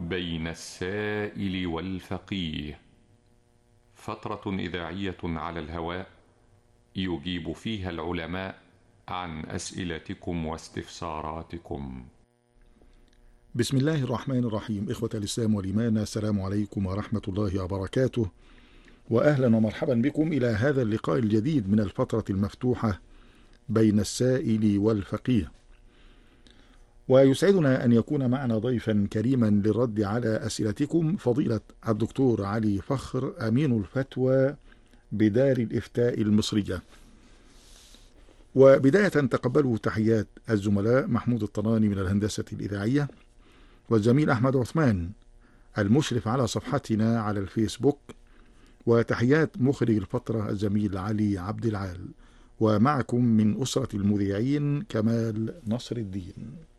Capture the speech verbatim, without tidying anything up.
بين السائل والفقيه، فترة إذاعية على الهواء يجيب فيها العلماء عن أسئلتكم واستفساراتكم. بسم الله الرحمن الرحيم. إخوة الإسلام والإيمان، السلام عليكم ورحمة الله وبركاته، وأهلا ومرحبا بكم إلى هذا اللقاء الجديد من الفترة المفتوحة بين السائل والفقيه. ويسعدنا أن يكون معنا ضيفا كريما للرد على أسئلتكم فضيلة الدكتور علي فخر، أمين الفتوى بدار الإفتاء المصرية. وبداية تقبلوا تحيات الزملاء محمود الطناني من الهندسة الإذاعية، والزميل أحمد عثمان المشرف على صفحتنا على الفيسبوك، وتحيات مخرج الفترة الزميل علي عبد العال، ومعكم من أسرة المذيعين كمال نصر الدين.